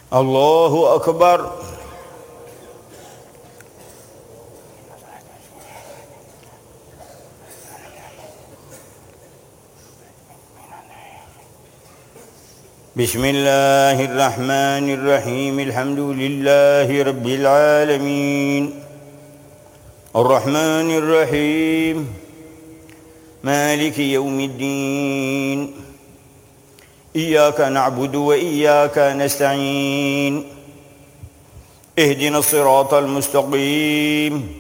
الله أكبر. بسم الله الرحمن الرحيم. الحمد لله رب العالمين الرحمن الرحيم مالك يوم الدين إياك نعبد وإياك نستعين اهدنا الصراط المستقيم